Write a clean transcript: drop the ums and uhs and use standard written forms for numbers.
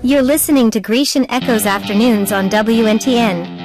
You're listening to Grecian Echoes Afternoons on WNTN.